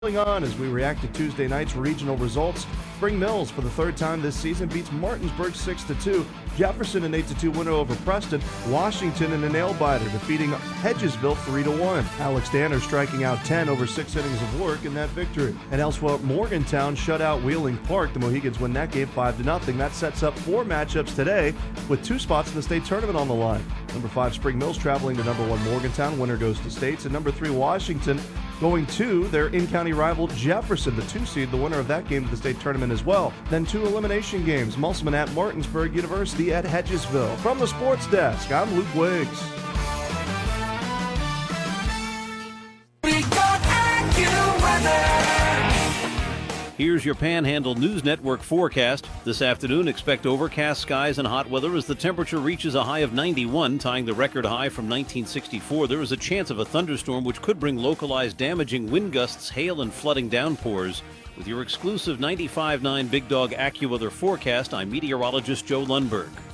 Going on as we react to Tuesday night's regional results. Spring Mills, for the third time this season, beats Martinsburg 6-2. Jefferson an 8-2 winner over Preston. Washington in a nail-biter, defeating Hedgesville 3-1. Alex Danner striking out 10 over 6 innings of work in that victory. And elsewhere, Morgantown shut out Wheeling Park. The Mohegans win that game 5-0. That sets up 4 matchups today with 2 spots in the state tournament on the line. Number 5 Spring Mills traveling to number 1 Morgantown. Winner goes to states. And number 3 Washington going to their in-county rival Jefferson, the 2 seed, the winner of that game to the state tournament as well. Then 2 elimination games, Musselman at Martinsburg University at Hedgesville. From the sports desk, I'm Luke Wiggs. Here's your Panhandle News Network forecast. This afternoon, expect overcast skies and hot weather as the temperature reaches a high of 91, tying the record high from 1964. There is a chance of a thunderstorm which could bring localized damaging wind gusts, hail, and flooding downpours. With your exclusive 95.9 Big Dog AccuWeather forecast, I'm meteorologist Joe Lundberg.